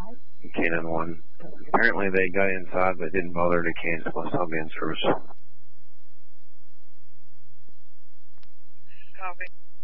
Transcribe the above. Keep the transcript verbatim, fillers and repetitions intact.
Cannon one. Apparently they got inside but didn't bother to cancel us. I'll be in service. Copy.